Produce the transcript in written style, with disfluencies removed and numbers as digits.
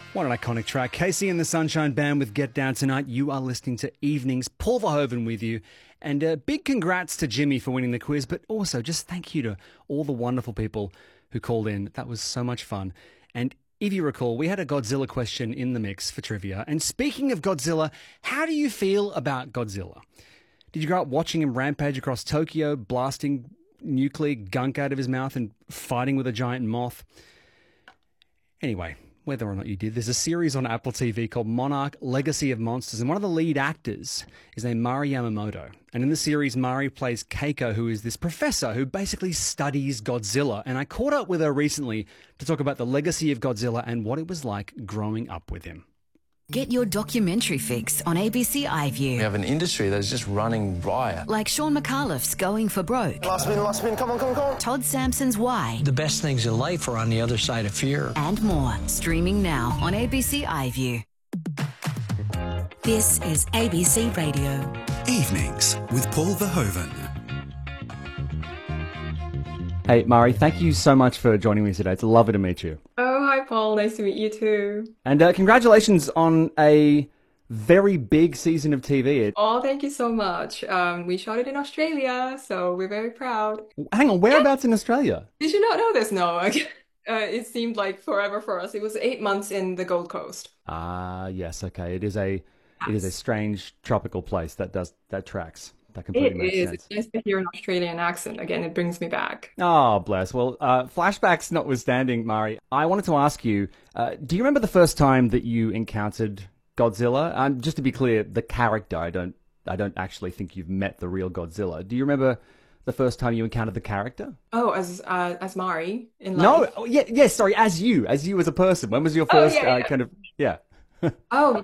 What an iconic track. Casey and the Sunshine Band with Get Down Tonight. You are listening to Evenings. Paul Verhoeven with you. And big congrats to Jimmy for winning the quiz, but also just thank you to all the wonderful people who called in. That was so much fun. And if you recall, we had a Godzilla question in the mix for trivia. And speaking of Godzilla, how do you feel about Godzilla? Did you grow up watching him rampage across Tokyo, blasting nuclear gunk out of his mouth and fighting with a giant moth? Anyway, whether or not you did, there's a series on Apple TV called Monarch: Legacy of Monsters, and one of the lead actors is named Mari Yamamoto. And in the series, Mari plays Keiko, who is this professor who basically studies Godzilla. And I caught up with her recently to talk about the legacy of Godzilla and what it was like growing up with him. Get your documentary fix on ABC iView. We have an industry that is just running riot. Like Sean McAuliffe's Going for Broke. Last spin, come on. Todd Sampson's Why. The best things in life are on the other side of fear. And more. Streaming now on ABC iView. This is ABC Radio. Evenings with Paul Verhoeven. Hey, Mari, thank you so much for joining me today. It's lovely to meet you. Oh, hi, Paul. Nice to meet you too. And congratulations on a very big season of TV. Oh, thank you so much. We shot it in Australia, so we're very proud. Hang on, whereabouts in Australia? Did you not know this? No. It seemed like forever for us. It was 8 months in the Gold Coast. Yes, okay. It is a strange tropical place that tracks. That completely makes sense. It's nice to hear an Australian accent. Again, it brings me back. Oh, bless. Well, flashbacks notwithstanding, Mari, I wanted to ask you, do you remember the first time that you encountered Godzilla? Just to be clear, the character, I don't actually think you've met the real Godzilla. Do you remember the first time you encountered the character? Oh, as Mari in life? No, yes, sorry, as you as a person. When was your first kind of, yeah. Oh,